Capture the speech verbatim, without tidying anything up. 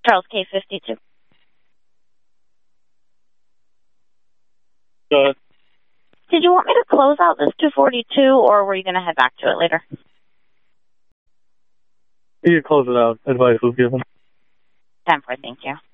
Charles K fifty-two. Go ahead. Did you want me to close out this two forty-two, or were you going to head back to it later? You can close it out. Advice was given. ten four, thank you.